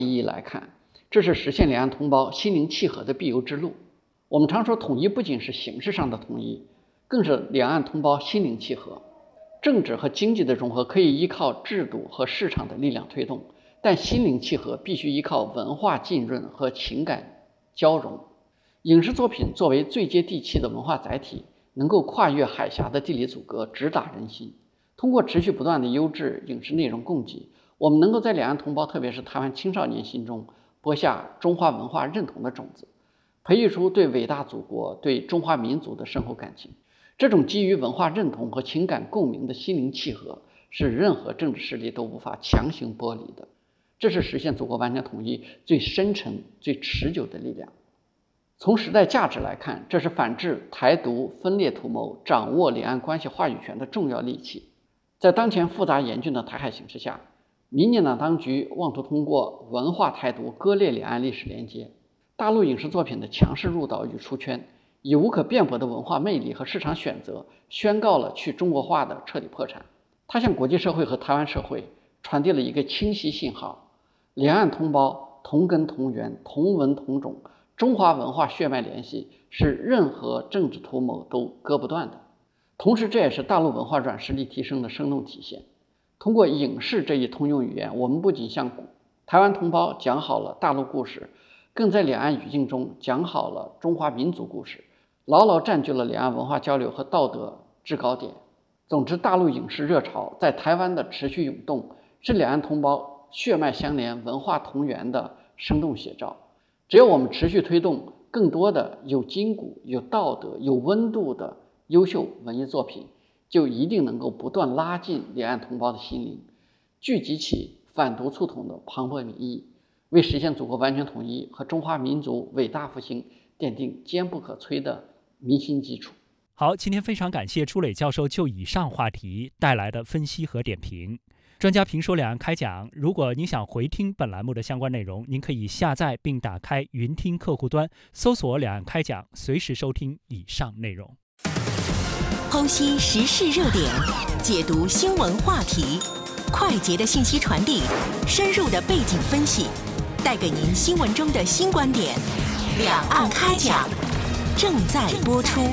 意义来看，这是实现两岸同胞心灵契合的必由之路。我们常说统一不仅是形式上的统一，更是两岸同胞心灵契合。政治和经济的融合可以依靠制度和市场的力量推动，但心灵契合必须依靠文化浸润和情感交融。影视作品作为最接地气的文化载体，能够跨越海峡的地理阻隔，直达人心。通过持续不断的优质影视内容供给，我们能够在两岸同胞，特别是台湾青少年心中播下中华文化认同的种子，培育出对伟大祖国、对中华民族的深厚感情。这种基于文化认同和情感共鸣的心灵契合，是任何政治势力都无法强行剥离的。这是实现祖国完全统一最深沉、最持久的力量。从时代价值来看，这是反制台独、分裂图谋、掌握两岸关系话语权的重要利器。在当前复杂严峻的台海形势下，民进党当局妄图通过文化台独割裂两岸历史连接。大陆影视作品的强势入岛与出圈，以无可辩驳的文化魅力和市场选择，宣告了去中国化的彻底破产。它向国际社会和台湾社会传递了一个清晰信号：两岸同胞同根同源、同文同种，中华文化血脉联系是任何政治图谋都割不断的。同时，这也是大陆文化软实力提升的生动体现。通过影视这一通用语言，我们不仅向台湾同胞讲好了大陆故事，更在两岸语境中讲好了中华民族故事，牢牢占据了两岸文化交流和道德制高点。总之，大陆影视热潮在台湾的持续涌动，是两岸同胞血脉相连、文化同源的生动写照。只有我们持续推动更多的有筋骨、有道德、有温度的优秀文艺作品，就一定能够不断拉近两岸同胞的心灵，聚集起反独促统的磅礴民意，为实现祖国完全统一和中华民族伟大复兴奠定坚不可摧的民心基础。 好，今天非常感谢朱磊教授就以上话题带来的分析和点评。专家评说两岸开讲，如果您想回听本栏目的相关内容，您可以下载并打开云听客户端，搜索两岸开讲，随时收听以上内容。 剖析时事热点，解读新闻话题，快捷的信息传递，深入的背景分析，带给您新闻中的新观点。两岸开讲正在播出。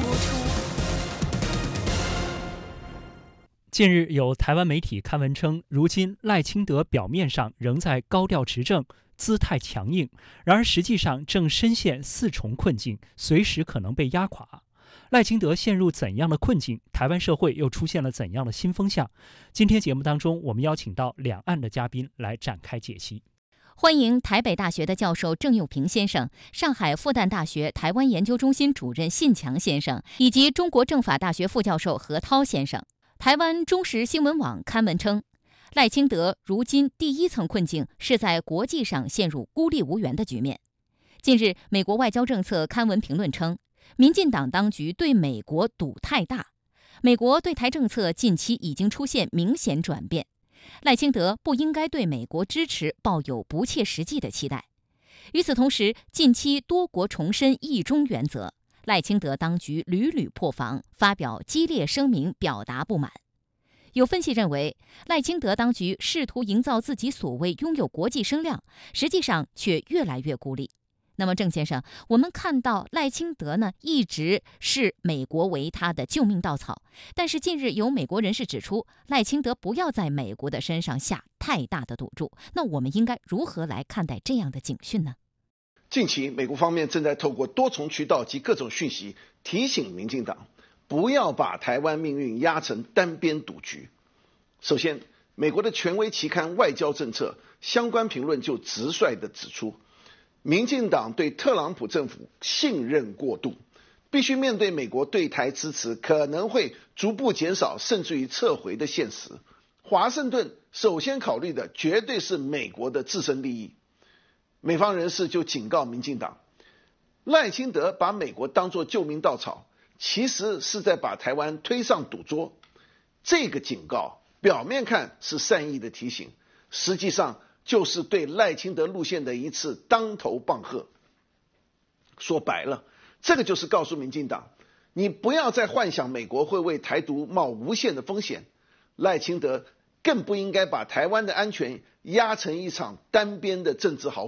近日有台湾媒体刊文称，如今赖清德表面上仍在高调执政，姿态强硬，然而实际上正深陷四重困境，随时可能被压垮。赖清德陷入怎样的困境？台湾社会又出现了怎样的新风向？今天节目当中，我们邀请到两岸的嘉宾来展开解析。 欢迎台北大学的教授郑佑平先生、上海复旦大学台湾研究中心主任信强先生，以及中国政法大学副教授何涛先生。台湾中时新闻网刊文称，赖清德如今第一层困境是在国际上陷入孤立无援的局面。近日，美国外交政策刊文评论称，民进党当局对美国赌太大，美国对台政策近期已经出现明显转变。赖清德不应该对美国支持抱有不切实际的期待。与此同时，近期多国重申一中原则，赖清德当局屡屡破防，发表激烈声明表达不满。有分析认为，赖清德当局试图营造自己所谓拥有国际声量，实际上却越来越孤立。那么郑先生，我们看到赖清德呢一直视美国为他的救命稻草，但是近日有美国人士指出，赖清德不要在美国的身上下太大的赌注。那我们应该如何来看待这样的警讯呢？ 近期美国方面正在透过多重渠道及各种讯息提醒民进党不要把台湾命运压成单边赌局。首先，美国的权威期刊《外交政策》相关评论就直率地指出，民进党对特朗普政府信任过度，必须面对美国对台支持可能会逐步减少甚至于撤回的现实。华盛顿首先考虑的绝对是美国的自身利益。美方人士就警告民进党，赖清德把美国当作救命稻草，其实是在把台湾推上赌桌。这个警告表面看是善意的提醒，实际上就是对赖清德路线的一次当头棒喝。说白了，这个就是告诉民进党，你不要再幻想美国会为台独冒无限的风险。赖清德更不应该把台湾的安全压成一场单边的政治豪